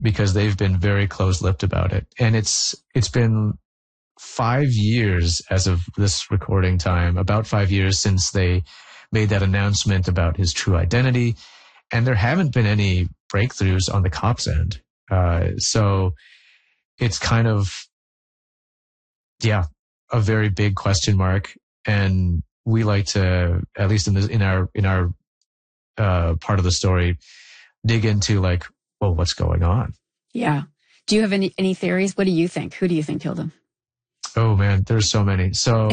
because they've been very close-lipped about it. And it's been 5 years as of this recording time, about 5 years since they made that announcement about his true identity. And there haven't been any breakthroughs on the cops' end. So it's kind of, a very big question mark. And we like to, at least in our part of the story, dig into like, well, what's going on? Yeah. Do you have any theories? What do you think? Who do you think killed him? Oh man, there's so many. So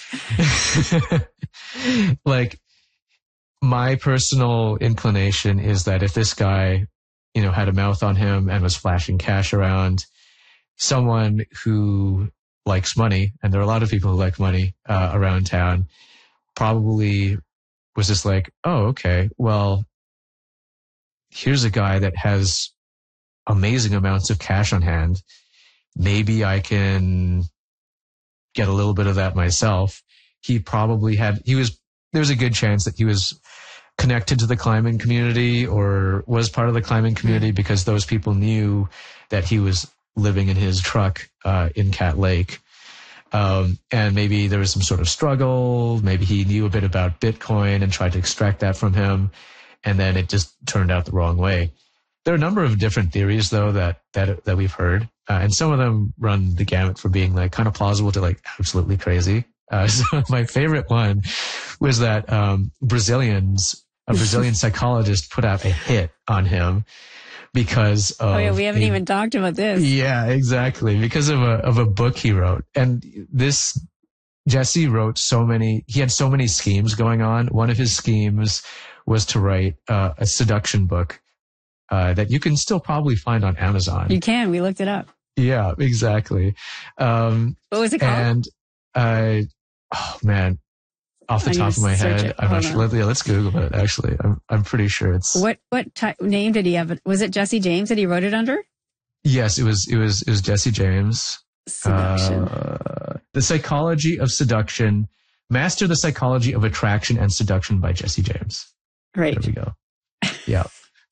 like my personal inclination is that if this guy, had a mouth on him and was flashing cash around, someone who likes money, and there are a lot of people who like money around town, probably was just like, oh, okay, well, here's a guy that has amazing amounts of cash on hand. Maybe I can get a little bit of that myself. He probably there's a good chance that he was connected to the climbing community or was part of the climbing community because those people knew that he was living in his truck in Cat Lake. And maybe there was some sort of struggle. Maybe he knew a bit about Bitcoin and tried to extract that from him. And then it just turned out the wrong way. There are a number of different theories, though, that we've heard. And some of them run the gamut for being like kind of plausible to like absolutely crazy. So my favorite one was that a Brazilian psychologist put out a hit on him because of... Oh yeah, we haven't even talked about this. Yeah, exactly. Because of a book he wrote. And Jesse wrote he had so many schemes going on. One of his schemes was to write a seduction book that you can still probably find on Amazon. You can. We looked it up. Yeah, exactly. What was it called? And oh man, off the top of my head, I'm not sure. Let's Google it. Actually, I'm pretty sure it's. What name did he have? Was it Jesse James that he wrote it under? Yes, it was Jesse James. Seduction. The Psychology of Seduction. Master the Psychology of Attraction and Seduction by Jesse James. Great. There we go. Yeah.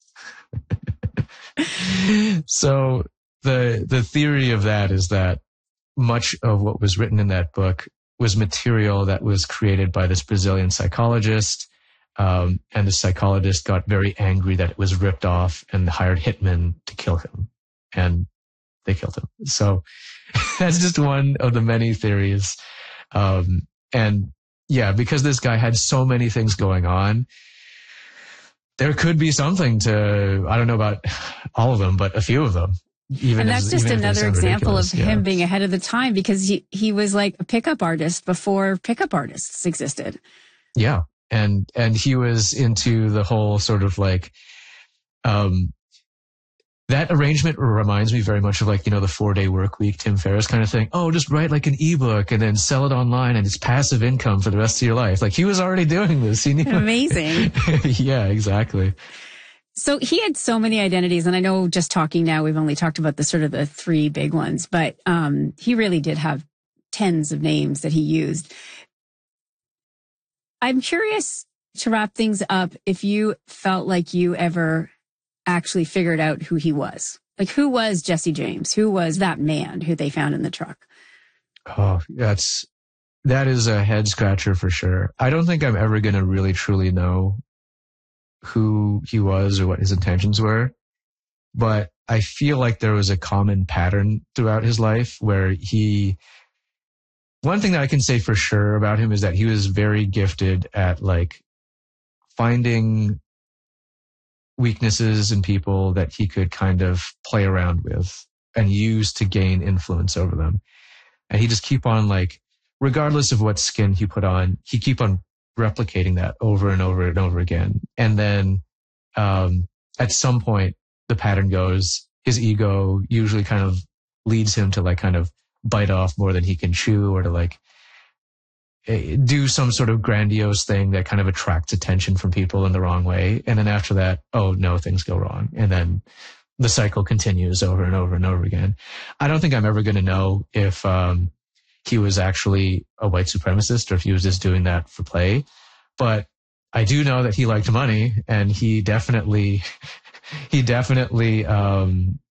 So the theory of that is that much of what was written in that book was material that was created by this Brazilian psychologist. And the psychologist got very angry that it was ripped off and hired hitmen to kill him. And they killed him. So that's just one of the many theories. And yeah, because this guy had so many things going on, there could be something to, I don't know about all of them, but a few of them. And that's just another example of him being ahead of the time, because he was like a pickup artist before pickup artists existed. Yeah. And he was into the whole sort of like, that arrangement reminds me very much of like, the 4-day work week, Tim Ferriss kind of thing. Oh, just write like an ebook and then sell it online and it's passive income for the rest of your life. Like he was already doing this. He knew. Amazing. Yeah, exactly. So he had so many identities, and I know just talking now, we've only talked about the 3 big ones, but he really did have tens of names that he used. I'm curious, to wrap things up, if you felt like you ever actually figured out who he was. Like, who was Jesse James? Who was that man who they found in the truck? Oh, that is a head scratcher for sure. I don't think I'm ever going to really truly know who he was or what his intentions were. But I feel like there was a common pattern throughout his life where one thing that I can say for sure about him is that he was very gifted at like finding weaknesses in people that he could kind of play around with and use to gain influence over them. And he just keep on like, regardless of what skin he put on, he keep on replicating that over and over and over again. And then at some point, the pattern goes, his ego usually kind of leads him to like kind of bite off more than he can chew, or to like do some sort of grandiose thing that kind of attracts attention from people in the wrong way. And then after that, oh no, things go wrong. And then the cycle continues over and over and over again. I don't think I'm ever going to know if he was actually a white supremacist or if he was just doing that for play. But I do know that he liked money, and he definitely